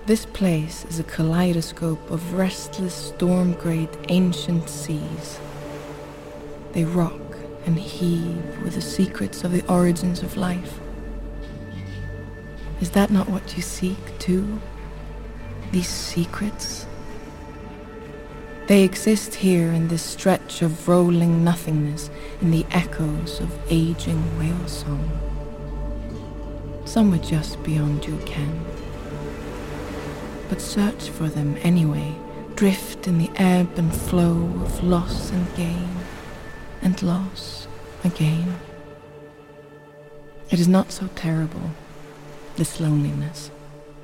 This place is a kaleidoscope of restless, storm-grayed ancient seas. They rock and heave with the secrets of the origins of life. Is that not what you seek, too? These secrets? They exist here in this stretch of rolling nothingness, in the echoes of aging whale song. Some are just beyond your ken. But search for them anyway, drift in the ebb and flow of loss and gain, and loss again. It is not so terrible, this loneliness.